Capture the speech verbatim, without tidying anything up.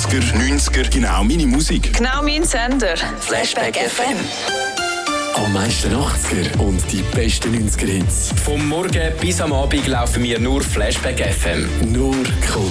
achtziger, neunziger, genau meine Musik. Genau mein Sender. Flashback F M. Am meisten achtziger und die besten neunziger Hits. Vom Morgen bis am Abend laufen wir nur Flashback F M. Nur cool.